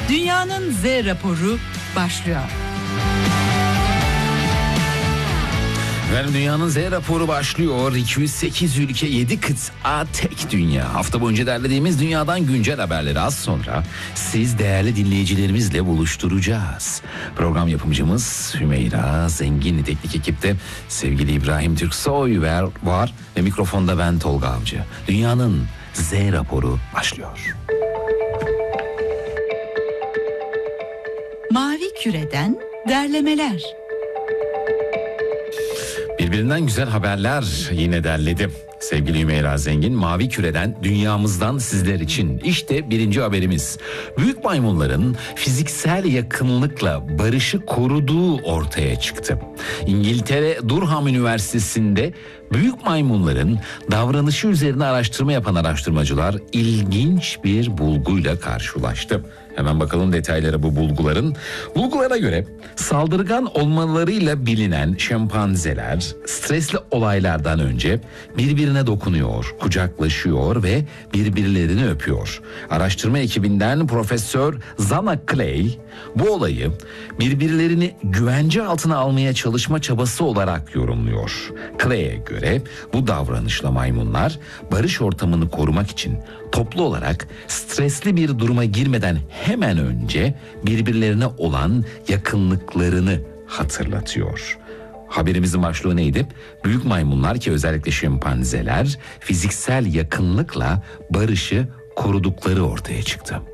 Dünyanın Z raporu başlıyor. Efendim, Dünyanın Z raporu başlıyor. 208 ülke, 7 kıta, tek dünya. Hafta boyunca derlediğimiz dünyadan güncel haberleri az sonra siz değerli dinleyicilerimizle buluşturacağız. Program yapımcımız Hümeyra Zengin, teknik ekipte sevgili İbrahim Türksoy var ve mikrofonda ben Tolga Avcı. Dünyanın Z raporu başlıyor. Mavi küreden derlemeler. Birbirinden güzel haberler yine derledim. Sevgili Hümeyra Zengin, mavi küreden, dünyamızdan sizler için. İşte birinci haberimiz. Büyük maymunların fiziksel yakınlıkla barışı koruduğu ortaya çıktı. İngiltere Durham Üniversitesi'nde büyük maymunların davranışı üzerine araştırma yapan araştırmacılar ilginç bir bulguyla karşılaştı. Hemen bakalım detaylara bu bulguların. Bulgulara göre saldırgan olmalarıyla bilinen şempanzeler stresli olaylardan önce birbirine dokunuyor, kucaklaşıyor ve birbirlerini öpüyor. Araştırma ekibinden Profesör Zana Clay bu olayı birbirlerini güvence altına almaya çalışma çabası olarak yorumluyor. Clay'e göre bu davranışla maymunlar barış ortamını korumak için toplu olarak stresli bir duruma girmeden hemen önce birbirlerine olan yakınlıklarını hatırlatıyor. Haberimizin başlığı neydi? Büyük maymunlar, ki özellikle şempanzeler, fiziksel yakınlıkla barışı korudukları ortaya çıktı.